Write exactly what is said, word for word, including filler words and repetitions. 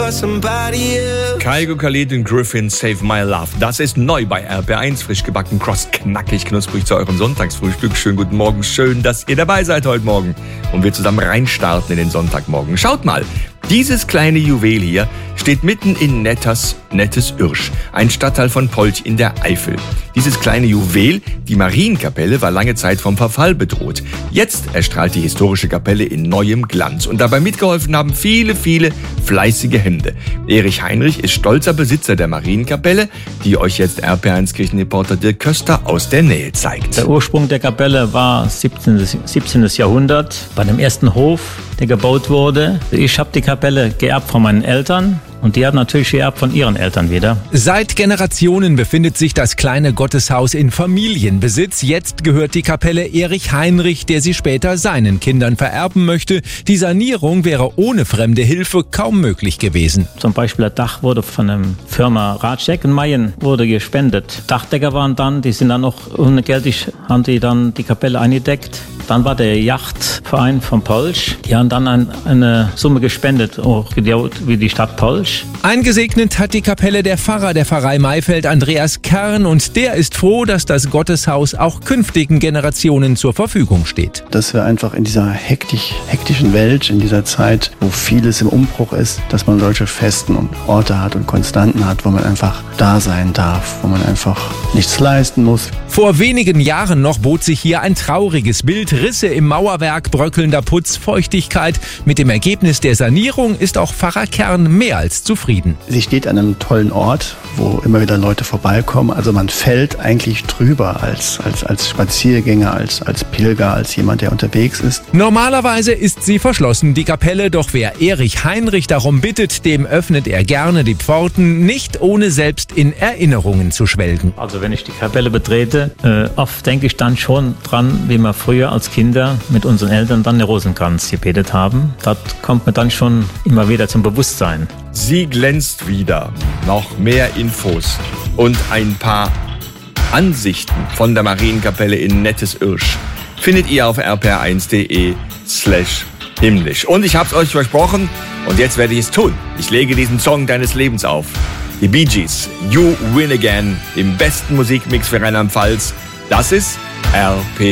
for somebody else. Kygo Khalid und Griffin, Save My Love. Das ist neu bei R P R eins, frisch gebacken, cross, knackig, knusprig zu eurem Sonntagsfrühstück. Schönen guten Morgen, schön, dass ihr dabei seid heute Morgen und wir zusammen reinstarten in den Sonntagmorgen. Schaut mal, dieses kleine Juwel hier steht mitten in Netters, Nettes Irsch, ein Stadtteil von Polch in der Eifel. Dieses kleine Juwel, die Marienkapelle, war lange Zeit vom Verfall bedroht. Jetzt erstrahlt die historische Kapelle in neuem Glanz und dabei mitgeholfen haben viele, viele fleißige Hände. Erich Heinrich ist stolzer Besitzer der Marienkapelle, die euch jetzt R P R eins Kirchenreporter Dirk Köster aus der Nähe zeigt. Der Ursprung der Kapelle war siebzehnten. Jahrhundert bei dem ersten Hof, der gebaut wurde. Ich habe die Kapelle geerbt von meinen Eltern. Und die haben natürlich geerbt von ihren Eltern wieder. Seit Generationen befindet sich das kleine Gotteshaus in Familienbesitz. Jetzt gehört die Kapelle Erich Heinrich, der sie später seinen Kindern vererben möchte. Die Sanierung wäre ohne fremde Hilfe kaum möglich gewesen. Zum Beispiel das Dach wurde von der Firma Ratschek und Mayen wurde gespendet. Dachdecker waren dann, die sind dann noch ohne Geld, haben die dann die Kapelle eingedeckt. Dann war der Yachtverein von Polch. Die haben dann ein, eine Summe gespendet, auch wie die Stadt Polch. Eingesegnet hat die Kapelle der Pfarrer der Pfarrei Maifeld, Andreas Kern, und der ist froh, dass das Gotteshaus auch künftigen Generationen zur Verfügung steht. Dass wir einfach in dieser hektisch, hektischen Welt, in dieser Zeit, wo vieles im Umbruch ist, dass man solche Festen und Orte hat und Konstanten hat, wo man einfach da sein darf, wo man einfach nichts leisten muss. Vor wenigen Jahren noch bot sich hier ein trauriges Bild. Risse im Mauerwerk, bröckelnder Putz, Feuchtigkeit. Mit dem Ergebnis der Sanierung ist auch Pfarrer Kern mehr als zufrieden. Sie steht an einem tollen Ort, wo immer wieder Leute vorbeikommen. Also man fällt eigentlich drüber als, als, als Spaziergänger, als, als Pilger, als jemand, der unterwegs ist. Normalerweise ist sie verschlossen, die Kapelle. Doch wer Erich Heinrich darum bittet, dem öffnet er gerne die Pforten, nicht ohne selbst in Erinnerungen zu schwelgen. Also wenn ich die Kapelle betrete, äh, oft denke ich dann schon dran, wie wir früher als Kinder mit unseren Eltern dann den Rosenkranz gebetet haben. Das kommt mir dann schon immer wieder zum Bewusstsein. Sie glänzt wieder. Noch mehr Infos und ein paar Ansichten von der Marienkapelle in Nettes Irsch findet ihr auf r p r eins punkt d e slash himmlisch. Und ich hab's euch versprochen und jetzt werde ich es tun. Ich lege diesen Song deines Lebens auf. Die Bee Gees, You Win Again, im besten Musikmix für Rheinland-Pfalz. Das ist R P R.